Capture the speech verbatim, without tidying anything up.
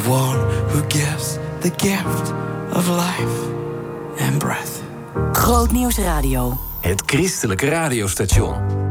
one who gives the gift of life and breath. Grootnieuws Radio. Het christelijke radiostation.